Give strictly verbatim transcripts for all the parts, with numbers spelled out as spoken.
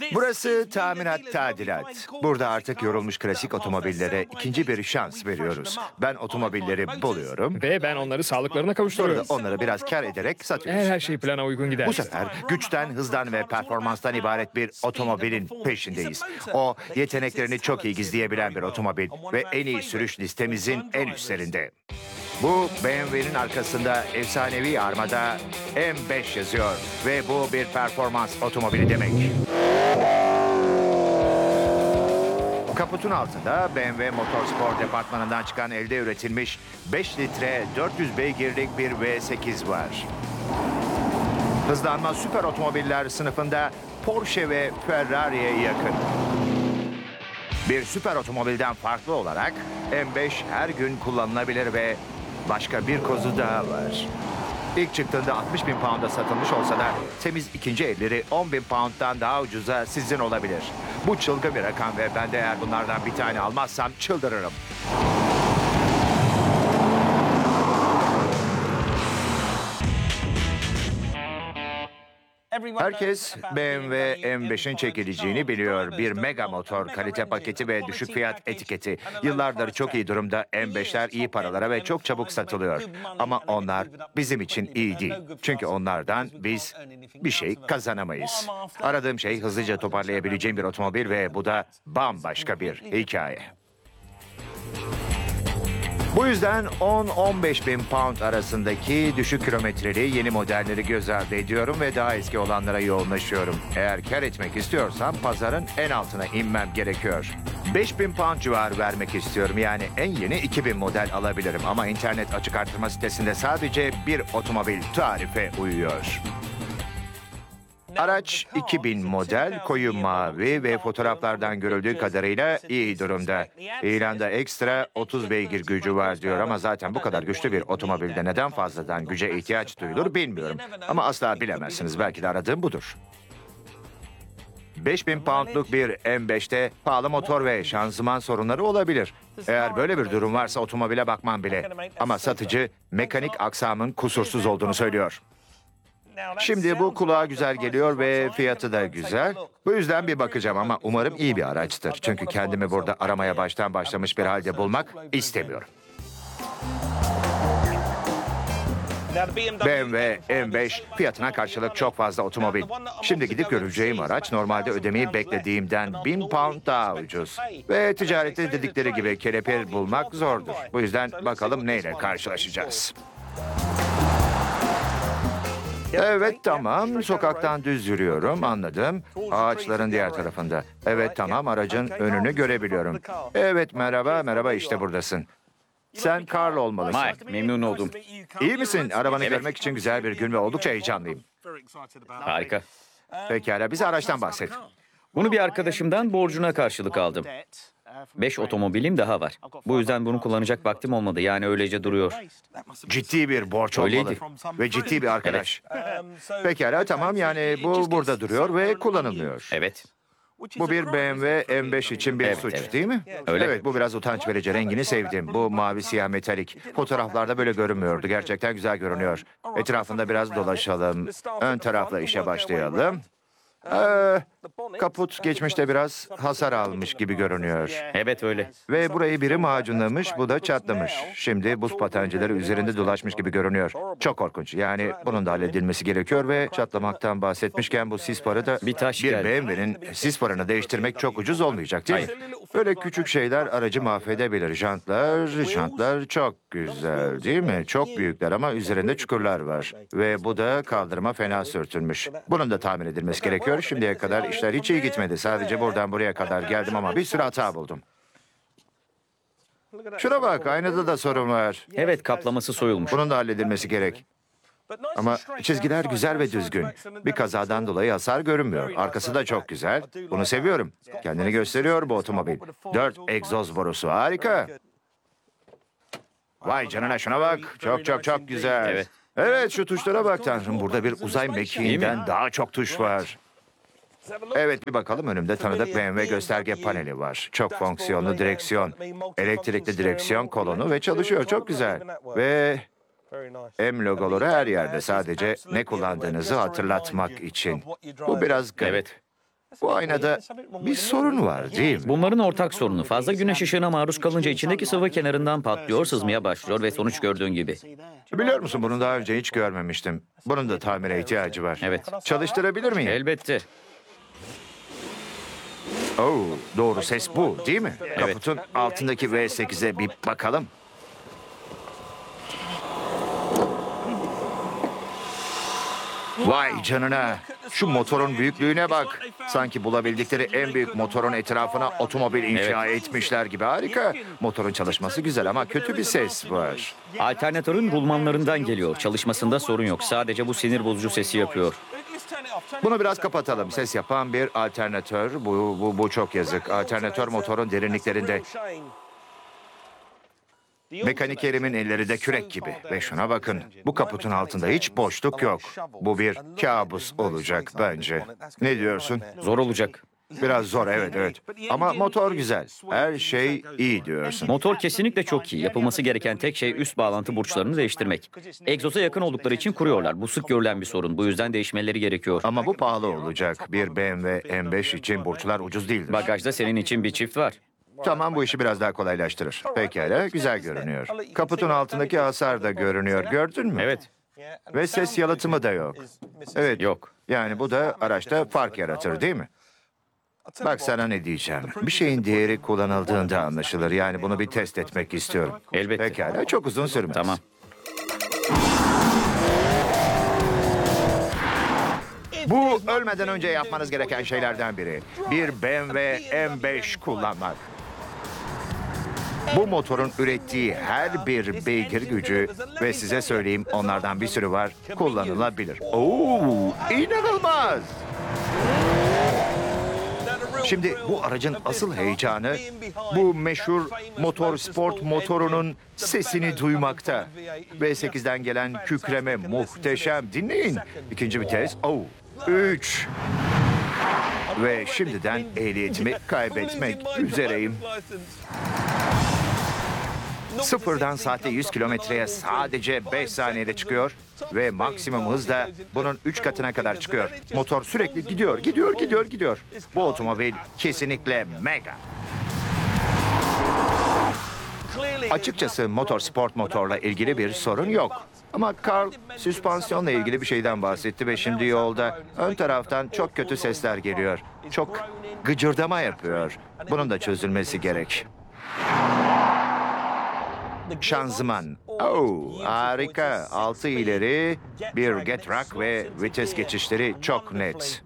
Burası tamirat tadilat. Burada artık yorulmuş klasik otomobillere ikinci bir şans veriyoruz. Ben otomobilleri buluyorum. Ve ben onları sağlıklarına Sonra kavuşturuyorum. da onları biraz kar ederek Eğer satıyoruz. her şey plana uygun gider. Bu sefer güçten, hızdan ve performanstan ibaret bir otomobilin peşindeyiz. O yeteneklerini çok iyi gizleyebilen bir otomobil ve en iyi sürüş listemizin en üstlerinde. Bu B M W'nin arkasında efsanevi armada M beş yazıyor ve bu bir performans otomobili demek. Kaputun altında B M W Motorsport departmanından çıkan elde üretilmiş beş litre dört yüz beygirlik bir V sekiz var. Hızlanma süper otomobiller sınıfında Porsche ve Ferrari'ye yakın. Bir süper otomobilden farklı olarak M beş her gün kullanılabilir ve başka bir kozu daha var. İlk çıktığında altmış bin pound'a satılmış olsa da temiz ikinci elleri on bin pound'dan daha ucuza sizin olabilir. Bu çılgın bir rakam ve ben de eğer bunlardan bir tane almazsam çıldırırım. Herkes B M W M beşin çekileceğini biliyor. Bir mega motor, kalite paketi ve düşük fiyat etiketi. Yıllardır çok iyi durumda M beşler iyi paralara ve çok çabuk satılıyor. Ama onlar bizim için iyi değil. Çünkü onlardan biz bir şey kazanamayız. Aradığım şey hızlıca toparlayabileceğim bir otomobil ve bu da bambaşka bir hikaye. Bu yüzden on on beş bin pound arasındaki düşük kilometreli yeni modelleri göz ardı ediyorum ve daha eski olanlara yoğunlaşıyorum. Eğer kar etmek istiyorsam pazarın en altına inmem gerekiyor. beş bin pound civarı vermek istiyorum, yani en yeni iki bin model alabilirim. Ama internet açık artırma sitesinde sadece bir otomobil tarife uyuyor. Araç iki bin model, koyu mavi ve fotoğraflardan görüldüğü kadarıyla iyi durumda. İlanda ekstra otuz beygir gücü var diyor ama zaten bu kadar güçlü bir otomobilde neden fazladan güce ihtiyaç duyulur bilmiyorum. Ama asla bilemezsiniz, belki de aradığım budur. beş bin poundluk bir M beşte pahalı motor ve şanzıman sorunları olabilir. Eğer böyle bir durum varsa otomobile bakmam bile. Ama satıcı mekanik aksamın kusursuz olduğunu söylüyor. Şimdi bu kulağa güzel geliyor ve fiyatı da güzel. Bu yüzden bir bakacağım ama umarım iyi bir araçtır. Çünkü kendimi burada aramaya baştan başlamış bir halde bulmak istemiyorum. B M W M beş fiyatına karşılık çok fazla otomobil. Şimdi gidip göreceğim araç normalde ödemeyi beklediğimden bin pound daha ucuz. Ve ticarette dedikleri gibi kelepir bulmak zordur. Bu yüzden bakalım neyle karşılaşacağız. Evet, tamam. Sokaktan düz yürüyorum, anladım. Ağaçların diğer tarafında. Evet, tamam, aracın önünü görebiliyorum. Evet, merhaba, merhaba, işte buradasın. Sen Carl olmalısın. Mike, memnun oldum. İyi misin? Arabanı görmek için güzel bir gün ve oldukça heyecanlıyım. Harika. Pekala, bize araçtan bahset. Bunu bir arkadaşımdan borcuna karşılık aldım. Beş otomobilim daha var. Bu yüzden bunu kullanacak vaktim olmadı. Yani öylece duruyor. Ciddi bir borç olmalı. Öyleydi. Ve ciddi bir arkadaş. Pekala, tamam, yani bu burada duruyor ve kullanılmıyor. Evet. Bu bir B M W M beş için bir Evet, suç, evet. değil mi? Öyle. Evet, bu biraz utanç verici. Rengini sevdim. Bu mavi siyah metalik. Fotoğraflarda böyle görünmüyordu. Gerçekten güzel görünüyor. Etrafında biraz dolaşalım. Ön tarafla işe başlayalım. Ee, kaput geçmişte biraz hasar almış gibi görünüyor. Evet öyle. Ve burayı biri macunlamış, bu da çatlamış. Şimdi buz patenceleri üzerinde dolaşmış gibi görünüyor. Çok korkunç. Yani bunun da halledilmesi gerekiyor ve çatlamaktan bahsetmişken bu sis farı da... Bir taş Bir geldi. B M W'nin sis farını değiştirmek çok ucuz olmayacak, değil mi? Böyle küçük şeyler aracı mahvedebilir. Jantlar, jantlar çok güzel, değil mi? Çok büyükler ama üzerinde çukurlar var. Ve bu da kaldırıma fena sürtünmüş. Bunun da tamir edilmesi gerekiyor. Şimdiye kadar işler hiç iyi gitmedi. Sadece buradan buraya kadar geldim ama bir sürü hata buldum. Şuna bak, aynada da sorun var. Evet, kaplaması soyulmuş. Bunun da halledilmesi gerek. Ama çizgiler güzel ve düzgün. Bir kazadan dolayı hasar görünmüyor. Arkası da çok güzel. Bunu seviyorum. Kendini gösteriyor bu otomobil. Dört egzoz borusu, harika. Vay canına, şuna bak. Çok çok çok güzel. Evet. Evet, şu tuşlara bak tanrım. Burada bir uzay mekiğinden daha çok tuş var. Evet, bir bakalım, önümde tanıdık B M W gösterge paneli var. Çok fonksiyonlu direksiyon, elektrikli direksiyon kolonu ve çalışıyor, çok güzel. Ve M logoları her yerde, sadece ne kullandığınızı hatırlatmak için. Bu biraz garip. Evet. Bu aynada bir sorun var değil mi? Bunların ortak sorunu. Fazla güneş ışığına maruz kalınca içindeki sıvı kenarından patlıyor, sızmaya başlıyor ve sonuç gördüğün gibi. Biliyor musun, bunu daha önce hiç görmemiştim. Bunun da tamire ihtiyacı var. Evet. Çalıştırabilir miyim? Elbette. Oo, doğru ses bu değil mi? Evet. Kaputun altındaki V sekize bir bakalım. Vay canına. Şu motorun büyüklüğüne bak. Sanki bulabildikleri en büyük motorun etrafına otomobil inşa etmişler gibi. Harika. Motorun çalışması güzel ama kötü bir ses var. Alternatörün rulmanlarından geliyor. Çalışmasında sorun yok. Sadece bu sinir bozucu sesi yapıyor. Bunu biraz kapatalım. Ses yapan bir alternatör. Bu, bu, bu çok yazık. Alternatör motorun derinliklerinde. Mekanikerim'in elleri de kürek gibi. Ve şuna bakın. Bu kaputun altında hiç boşluk yok. Bu bir kabus olacak bence. Ne diyorsun? Zor olacak. Biraz zor, evet evet. Ama motor güzel. Her şey iyi diyorsun. Motor kesinlikle çok iyi. Yapılması gereken tek şey üst bağlantı burçlarını değiştirmek. Egzoza yakın oldukları için kuruyorlar. Bu sık görülen bir sorun. Bu yüzden değişmeleri gerekiyor. Ama bu pahalı olacak. Bir B M W M beş için burçlar ucuz değildir. Bagajda senin için bir çift var. Tamam, bu işi biraz daha kolaylaştırır. Pekala, güzel görünüyor. Kaputun altındaki hasar da görünüyor. Gördün mü? Evet. Ve ses yalıtımı da yok. Evet. Yok. Yani bu da araçta fark yaratır değil mi? Bak sana ne diyeceğim. Bir şeyin değeri kullanıldığında anlaşılır. Yani bunu bir test etmek istiyorum. Elbette. Pekala, çok uzun sürmez. Tamam. Bu ölmeden önce yapmanız gereken şeylerden biri. Bir B M W M beş kullanmak. Bu motorun ürettiği her bir beygir gücü ve size söyleyeyim, onlardan bir sürü var, kullanılabilir. Oo, inanılmaz! Şimdi bu aracın asıl heyecanı bu meşhur motor sport motorunun sesini duymakta. V sekizden gelen kükreme muhteşem. Dinleyin. İkinci vites. Oh, üç. Ve şimdiden ehliyetimi kaybetmek üzereyim. Sıfırdan saatte yüz kilometreye sadece beş saniyede çıkıyor ve maksimum hız da bunun üç katına kadar çıkıyor. Motor sürekli gidiyor, gidiyor, gidiyor, gidiyor. Bu otomobil kesinlikle mega. Açıkçası motor sport motorla ilgili bir sorun yok. Ama Carl süspansiyonla ilgili bir şeyden bahsetti ve şimdi yolda ön taraftan çok kötü sesler geliyor. Çok gıcırdama yapıyor. Bunun da çözülmesi gerek. Şanzıman. Oh, harika. Altı ileri, bir get rock ve vites geçişleri çok net.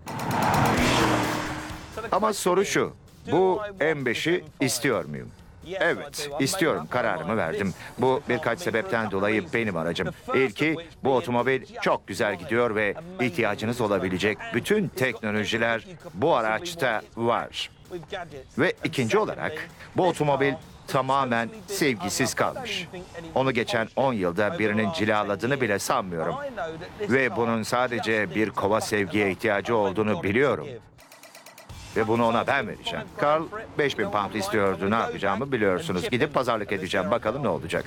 Ama soru şu. Bu M beşi istiyor muyum? Evet, istiyorum. Kararımı verdim. Bu birkaç sebepten dolayı benim aracım. İlki, bu otomobil çok güzel gidiyor ve ihtiyacınız olabilecek bütün teknolojiler bu araçta var. Ve ikinci olarak, bu otomobil tamamen sevgisiz kalmış. Onu geçen on yılda birinin cilaladığını bile sanmıyorum. Ve bunun sadece bir kova sevgiye ihtiyacı olduğunu biliyorum. Ve bunu ona ben vereceğim. Carl beş bin pound istiyordu. Ne yapacağımı biliyorsunuz. Gidip pazarlık edeceğim. Bakalım ne olacak.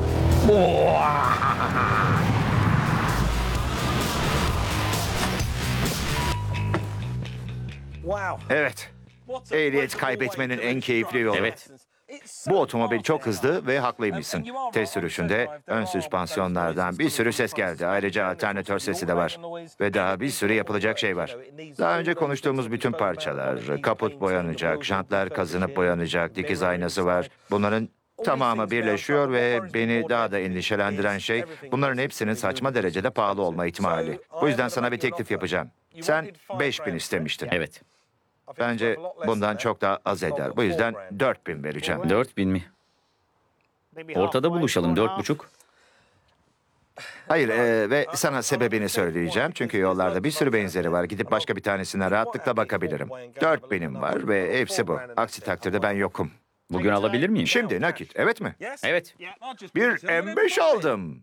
Evet. Ehliyet kaybetmenin en keyifli yolu. Evet. Bu otomobil çok hızlı ve haklıymışsın. Test sürüşünde ön süspansiyonlardan bir sürü ses geldi. Ayrıca alternatör sesi de var. Ve daha bir sürü yapılacak şey var. Daha önce konuştuğumuz bütün parçalar, kaput boyanacak, jantlar kazınıp boyanacak, dikiz aynası var. Bunların tamamı birleşiyor ve beni daha da endişelendiren şey bunların hepsinin saçma derecede pahalı olma ihtimali. Bu yüzden sana bir teklif yapacağım. Sen beş bin istemiştin. Evet. Bence bundan çok daha az eder. Bu yüzden dört bin vereceğim. Dört bin mi? Ortada buluşalım. Dört buçuk. Hayır e, ve sana sebebini söyleyeceğim. Çünkü yollarda bir sürü benzeri var. Gidip başka bir tanesine rahatlıkla bakabilirim. Dört binim var ve hepsi bu. Aksi takdirde ben yokum. Bugün alabilir miyim? Şimdi nakit, evet mi? Evet. Bir M beş aldım.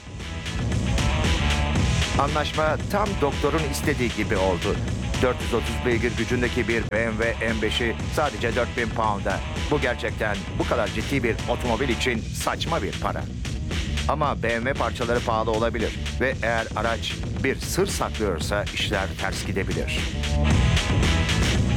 Anlaşma tam doktorun istediği gibi oldu. dört yüz otuz beygir gücündeki bir B M W M beşi sadece dört bin pound'a. Bu gerçekten bu kadar ciddi bir otomobil için saçma bir para. Ama B M W parçaları pahalı olabilir ve eğer araç bir sır saklıyorsa işler ters gidebilir.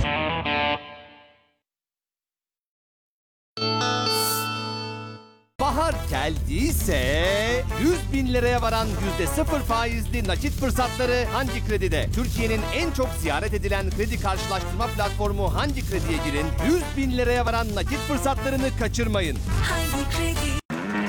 geldiyse yüz bin liraya varan yüzde sıfır faizli nakit fırsatları Hangi Kredi'de. Türkiye'nin en çok ziyaret edilen kredi karşılaştırma platformu Hangi Kredi'ye girin. yüz bin liraya varan nakit fırsatlarını kaçırmayın. Hangi Kredi?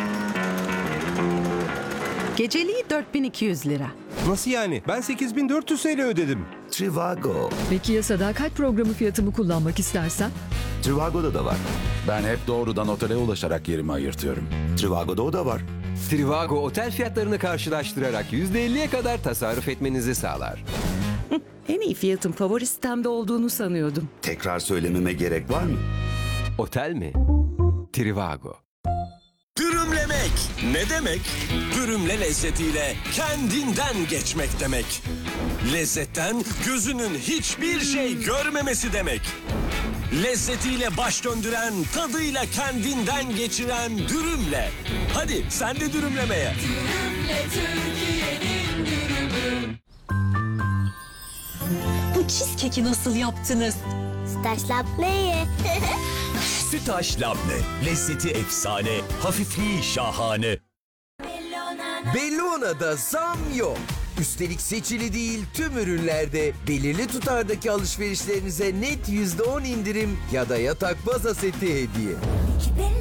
Geceliği dört bin iki yüz lira. Nasıl yani? Ben sekiz bin dört yüz T L ödedim. Trivago. Peki ya sadakat programı fiyatımı kullanmak istersen? Trivago'da da var. Ben hep doğrudan otele ulaşarak yerimi ayırtıyorum. Trivago'da o da var. Trivago otel fiyatlarını karşılaştırarak yüzde elliye kadar tasarruf etmenizi sağlar. En iyi fiyatın favori sitemde olduğunu sanıyordum. Tekrar söylememe gerek var mı? Otel mi? Trivago. Dürümlemek ne demek? Dürümle lezzetiyle kendinden geçmek demek. Lezzetten gözünün hiçbir şey görmemesi demek. Lezzetiyle baş döndüren, tadıyla kendinden geçiren dürümle. Hadi sen de dürümlemeye. Dürümle Türkiye'nin dürümü. Bu cheesecake'i nasıl yaptınız? Sütaş labneyi. Sütaş labne. Lezzeti efsane, hafifliği şahane. Bellona'da zam yok. Üstelik seçili değil tüm ürünlerde belirli tutardaki alışverişlerinize net yüzde on indirim ya da yatak baza seti hediye.